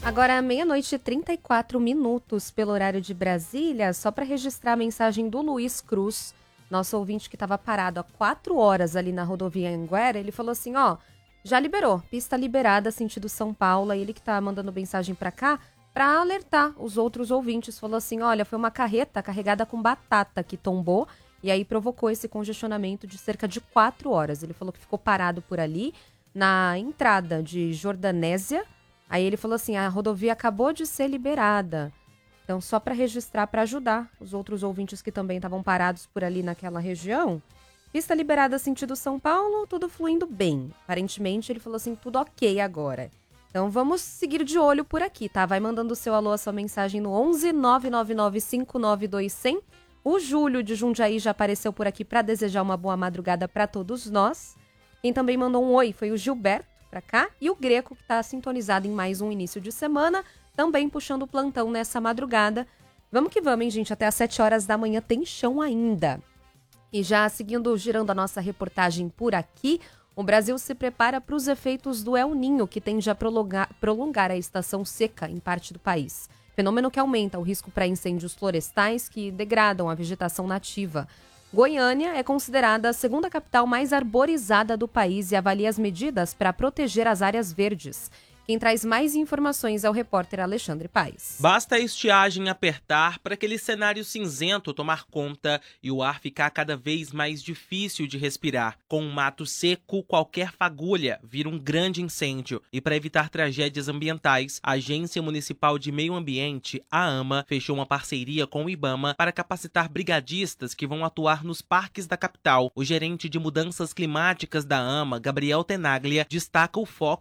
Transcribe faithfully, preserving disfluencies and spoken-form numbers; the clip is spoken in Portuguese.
Agora, meia-noite e trinta e quatro minutos pelo horário de Brasília, só para registrar a mensagem do Luiz Cruz, nosso ouvinte que estava parado há quatro horas ali na rodovia Anguera. Ele falou assim, ó, já liberou, pista liberada, sentido São Paulo. Aí ele que tá mandando mensagem para cá para alertar os outros ouvintes. Falou assim, olha, foi uma carreta carregada com batata que tombou e aí provocou esse congestionamento de cerca de quatro horas. Ele falou que ficou parado por ali na entrada de Jordanésia. Aí ele falou assim, a rodovia acabou de ser liberada. Então, só para registrar, para ajudar os outros ouvintes que também estavam parados por ali naquela região. Pista liberada sentido São Paulo, tudo fluindo bem. Aparentemente, ele falou assim, tudo ok agora. Então, vamos seguir de olho por aqui, tá? Vai mandando o seu alô, a sua mensagem no onze nove nove nove cinco nove dois zero zero. O Júlio de Jundiaí já apareceu por aqui para desejar uma boa madrugada para todos nós. Quem também mandou um oi foi o Gilberto. Pra cá, e o Greco, que está sintonizado em mais um início de semana, também puxando o plantão nessa madrugada. Vamos que vamos, hein, gente? Até às sete horas da manhã tem chão ainda. E já seguindo, girando a nossa reportagem por aqui, o Brasil se prepara para os efeitos do El Niño, que tende a prolongar, prolongar a estação seca em parte do país. Fenômeno que aumenta o risco para incêndios florestais que degradam a vegetação nativa. Goiânia é considerada a segunda capital mais arborizada do país e avalia as medidas para proteger as áreas verdes. Quem traz mais informações é o repórter Alexandre Paes. Basta a estiagem apertar para aquele cenário cinzento tomar conta e o ar ficar cada vez mais difícil de respirar. Com um mato seco, qualquer fagulha vira um grande incêndio. E para evitar tragédias ambientais, a Agência Municipal de Meio Ambiente, a AMA, fechou uma parceria com o IBAMA para capacitar brigadistas que vão atuar nos parques da capital. O gerente de mudanças climáticas da AMA, Gabriel Tenaglia, destaca o foco